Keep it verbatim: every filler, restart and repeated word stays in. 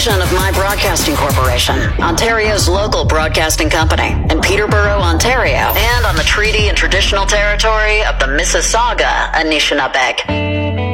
division of My Broadcasting Corporation, Ontario's local broadcasting company, in Peterborough, Ontario, and on the treaty and traditional territory of the Mississauga Anishinaabeg.